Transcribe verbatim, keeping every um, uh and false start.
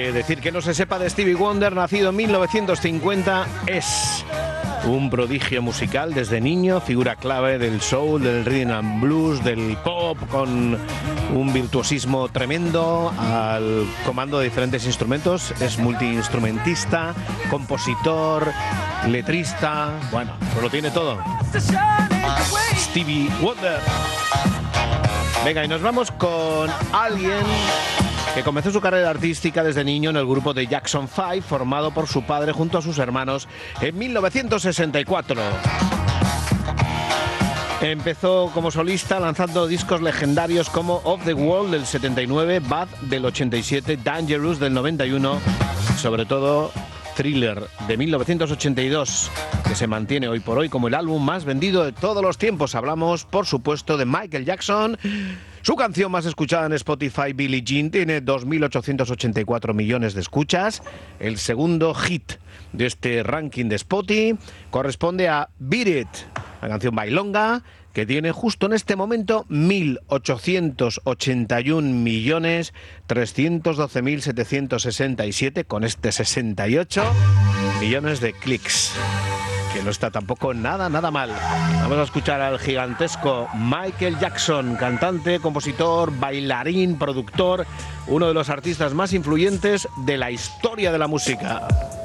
que decir que no se sepa de Stevie Wonder, nacido en mil novecientos cincuenta, es un prodigio musical desde niño, figura clave del soul, del rhythm and blues, del pop, con un virtuosismo tremendo al comando de diferentes instrumentos. Es multiinstrumentista, compositor, letrista, bueno, pues lo tiene todo. Stevie Wonder. Venga, y nos vamos con alguien que comenzó su carrera artística desde niño en el grupo de Jackson Five, formado por su padre junto a sus hermanos en mil novecientos sesenta y cuatro. Empezó como solista lanzando discos legendarios como Off the Wall del setenta y nueve, Bad del ochenta y siete, Dangerous del noventa y uno, sobre todo Thriller de mil novecientos ochenta y dos, que se mantiene hoy por hoy como el álbum más vendido de todos los tiempos. Hablamos, por supuesto, de Michael Jackson. Su canción más escuchada en Spotify, Billie Jean, tiene dos mil ochocientos ochenta y cuatro millones de escuchas. El segundo hit de este ranking de Spotify corresponde a Beat It, la canción bailonga, que tiene justo en este momento mil ochocientos ochenta y un millones trescientos doce mil setecientos sesenta y siete, con este sesenta y ocho millones de clics, que no está tampoco nada, nada mal. Vamos a escuchar al gigantesco Michael Jackson, cantante, compositor, bailarín, productor, uno de los artistas más influyentes de la historia de la música.